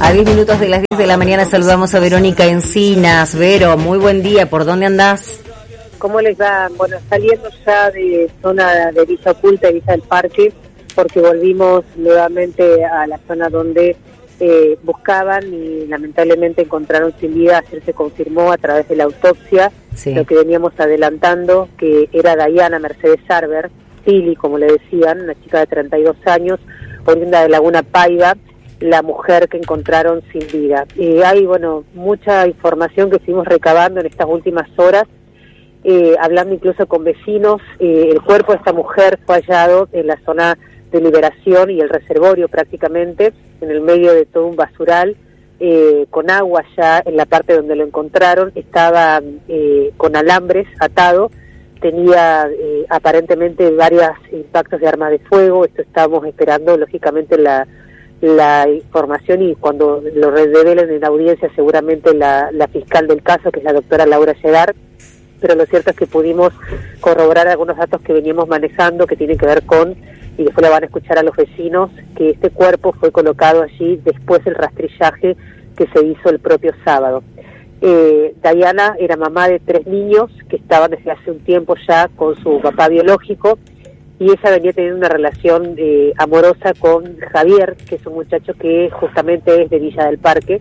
A 10 minutos de las 10 de la mañana saludamos a Verónica Encinas. Vero, muy buen día, ¿por dónde andás? ¿Cómo les va? Bueno, saliendo ya de zona de Villa Oculta y Villa del Parque, porque volvimos nuevamente a la zona donde buscaban y lamentablemente encontraron sin vida. Ayer se confirmó a través de la autopsia, sí, lo que veníamos adelantando, que era Dayana Mercedes Sarver, Pili, como le decían, una chica de 32 años, oriunda de Laguna Paiva, la mujer que encontraron sin vida. Hay, bueno, mucha información que seguimos recabando en estas últimas horas, hablando incluso con vecinos. El cuerpo de esta mujer fue hallado en la zona de Liberación y el Reservorio prácticamente, en el medio de todo un basural, con agua ya en la parte donde lo encontraron. Estaba con alambres atado, tenía aparentemente varios impactos de arma de fuego. Esto estamos esperando lógicamente la información, y cuando lo revelen en la audiencia seguramente la fiscal del caso, que es la doctora Laura Llegar. Pero lo cierto es que pudimos corroborar algunos datos que veníamos manejando, que tienen que ver con, y después lo van a escuchar a los vecinos, que este cuerpo fue colocado allí después del rastrillaje que se hizo el propio sábado. Dayana era mamá de 3 niños que estaban desde hace un tiempo ya con su papá biológico, y ella venía teniendo una relación amorosa con Javier, que es un muchacho que justamente es de Villa del Parque,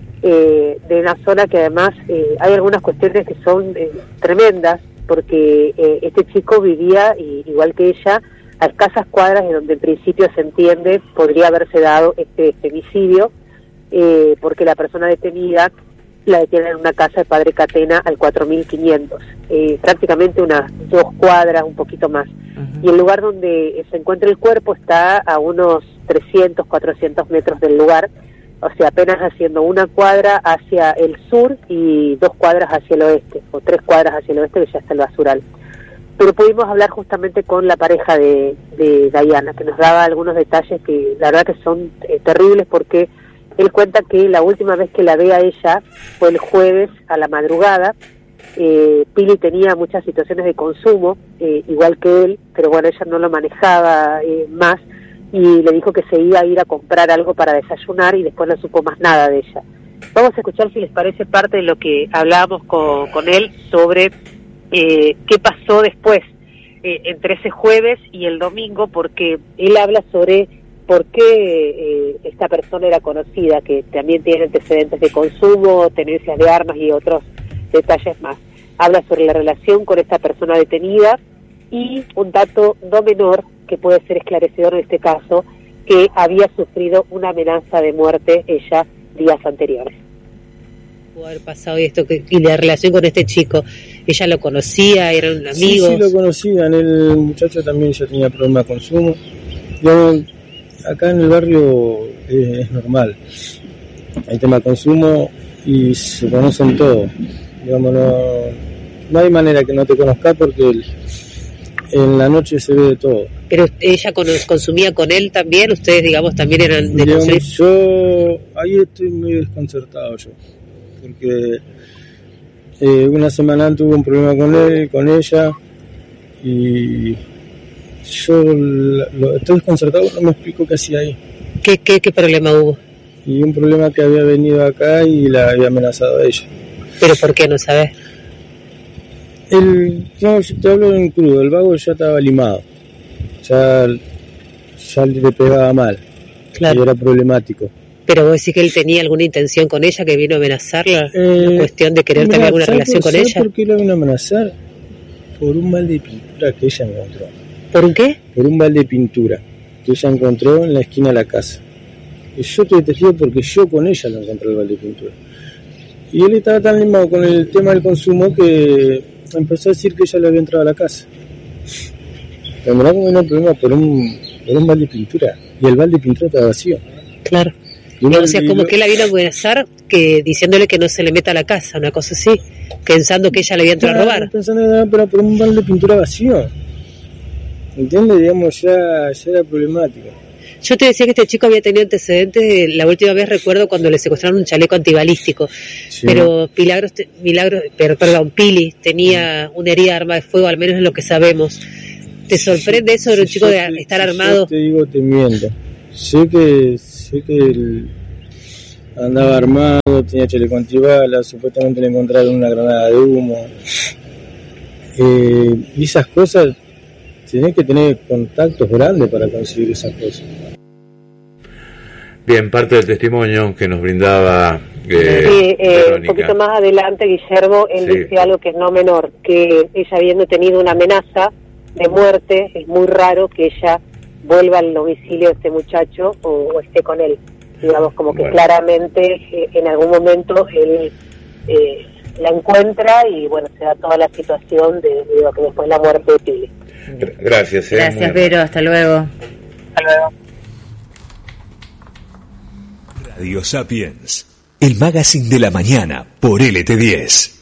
de una zona que además hay algunas cuestiones que son tremendas, porque este chico vivía, igual que ella, a escasas cuadras de donde en principio se entiende podría haberse dado este femicidio, porque la persona detenida la detienen en una casa de Padre Catena al 4500, prácticamente unas 2 cuadras, un poquito más. Y el lugar donde se encuentra el cuerpo está a unos 300, 400 metros del lugar, o sea, apenas haciendo 1 cuadra hacia el sur y 2 cuadras hacia el oeste, o 3 cuadras hacia el oeste, que ya está el basural. Pero pudimos hablar justamente con la pareja de Dayana, que nos daba algunos detalles que la verdad que son terribles, porque él cuenta que la última vez que la ve a ella fue el jueves a la madrugada. Pili tenía muchas situaciones de consumo, igual que él, pero bueno, ella no lo manejaba más, y le dijo que se iba a ir a comprar algo para desayunar, y después no supo más nada de ella. Vamos a escuchar, si les parece, parte de lo que hablábamos con él sobre qué pasó después, entre ese jueves y el domingo, porque él habla sobre por qué esta persona era conocida, que también tiene antecedentes de consumo, tenencias de armas y otros detalles más. Habla sobre la relación con esta persona detenida, y un dato no menor que puede ser esclarecedor en este caso, que había sufrido una amenaza de muerte ella días anteriores. Pudo haber pasado esto, y la relación con este chico, ¿ella lo conocía? ¿Eran amigos? Sí, lo conocían. El muchacho también ya tenía problemas de consumo. Yo, acá en el barrio es normal, hay tema de consumo y se conocen todos. Digamos, no hay manera que no te conozca, porque en la noche se ve de todo. ¿Pero ella consumía con él también? ¿Ustedes, digamos, también eran de consumir? Yo ahí estoy muy desconcertado yo, porque una semana antes tuve un problema con él, con ella, y yo estoy desconcertado, no me explico qué hacía ahí. ¿Qué problema hubo? Y un problema que había venido acá y la había amenazado a ella. ¿Pero por qué, no sabes? Yo te hablo en crudo, el vago ya estaba limado, ya le pegaba mal, claro, y era problemático. ¿Pero vos decís que él tenía alguna intención con ella, que vino a amenazarla? ¿Una cuestión de querer tener alguna relación con ella? ¿Por qué la vino a amenazar? Por un balde de pintura que ella encontró. ¿Por un qué? Por un balde de pintura que ella encontró en la esquina de la casa. Y yo estoy testigo porque yo con ella lo encontré, el balde de pintura. Y él estaba tan limado con el tema del consumo que empezó a decir que ella le había entrado a la casa. Pero mirá cómo vino el problema por un balde de pintura. Y el balde de pintura estaba vacío. Claro. O sea, como que él la vino a amenazar, que diciéndole que no se le meta a la casa, una cosa así, pensando que ella le había entrado a robar. Pensando pero por un balde de pintura vacío. ¿Entiendes? Digamos, ya era problemático. Yo te decía que este chico había tenido antecedentes, la última vez recuerdo cuando le secuestraron un chaleco antibalístico, sí. Pero Pili tenía una herida de arma de fuego, al menos es lo que sabemos. ¿Te sorprende eso de un chico de estar armado? Yo te digo, te miento. Sé que andaba armado, tenía chaleco antibalas, supuestamente le encontraron una granada de humo. Y esas cosas, tenés que tener contactos grandes para conseguir esas cosas. Bien, parte del testimonio que nos brindaba un poquito más adelante, Guillermo, él dice algo que es no menor, que ella habiendo tenido una amenaza de muerte, es muy raro que ella vuelva al domicilio de este muchacho o esté con él. Digamos, como que claramente en algún momento él la encuentra y bueno, se da toda la situación de que después la muerte de Pili. Gracias. Gracias, Vero, hasta luego. Hasta luego. Radio Sapiens, el magazine de la mañana por LT10.